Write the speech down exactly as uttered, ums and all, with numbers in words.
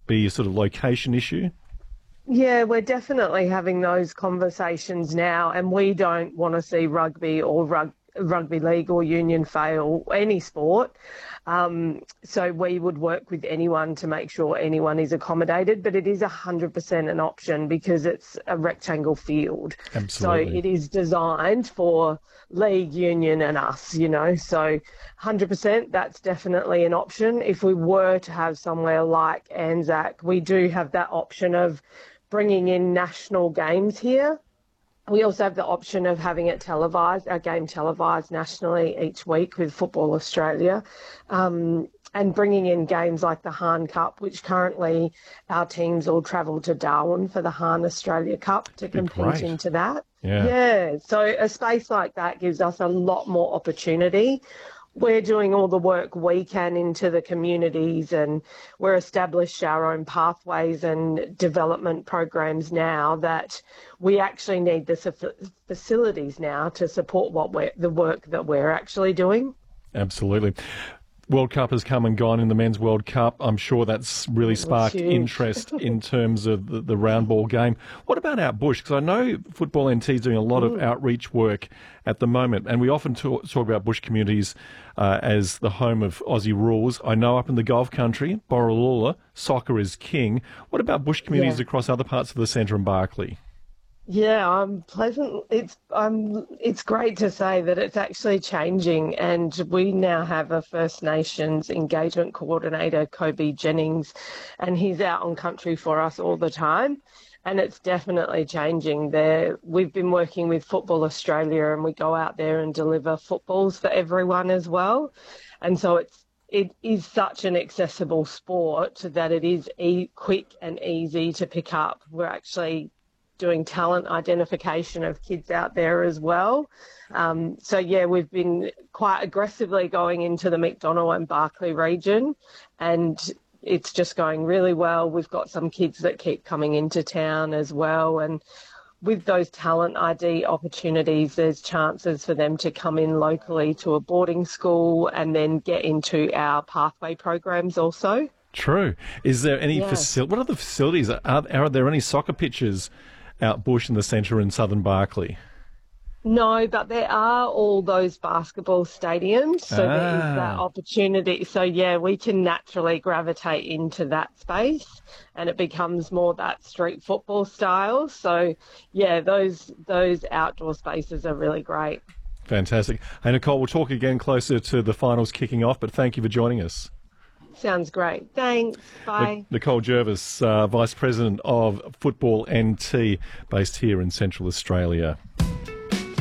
be a sort of location issue? Yeah, we're definitely having those conversations now, and we don't want to see rugby or rug, rugby league or union fail, any sport. Um, so we would work with anyone to make sure anyone is accommodated, but it is one hundred percent an option because it's a rectangle field. Absolutely. So it is designed for league, union and us, you know. So one hundred percent that's definitely an option. If we were to have somewhere like Anzac, we do have that option of bringing in national games here. We also have the option of having it televised, our game televised nationally each week with Football Australia, um, and bringing in games like the Hahn Cup, which currently our teams all travel to Darwin for the Hahn Australia Cup to compete great. into that. Yeah. Yeah, so a space like that gives us a lot more opportunity. We're doing all the work we can into the communities, and we're established our own pathways and development programs now that we actually need the facilities now to support what we're, the work that we're actually doing. Absolutely. World Cup has come and gone in the Men's World Cup. I'm sure that's really sparked interest in terms of the, the round ball game. What about out bush? Because I know Football N T is doing a lot of outreach work at the moment, and we often talk, talk about bush communities uh, as the home of Aussie rules. I know up in the Gulf country, Borroloola, soccer is king. What about bush communities Yeah. across other parts of the centre and Barkly? Yeah, I'm pleasant. It's um, it's great to say that it's actually changing, and we now have a First Nations engagement coordinator, Kobe Jennings, and he's out on country for us all the time, and it's definitely changing. There, we've been working with Football Australia, and we go out there and deliver footballs for everyone as well, and so it's it is such an accessible sport that it is e- quick and easy to pick up. We're actually doing talent identification of kids out there as well. Um, so, yeah, we've been quite aggressively going into the McDonnell and Barkly region, and it's just going really well. We've got some kids that keep coming into town as well, and with those talent I D opportunities, there's chances for them to come in locally to a boarding school and then get into our pathway programs also. True. Is there any Yeah. facility? What are the facilities? Are, are there any soccer pitches out bush in the centre in southern Barkly? No, but there are all those basketball stadiums, so there is that Ah. opportunity. So, yeah, we can naturally gravitate into that space, and it becomes more that street football style. So, yeah, those those outdoor spaces are really great. Fantastic. Hey, Nicole, we'll talk again closer to the finals kicking off, but thank you for joining us. Sounds great. Thanks. Bye. Nicole Jervis, uh, Vice President of Football N T, based here in Central Australia.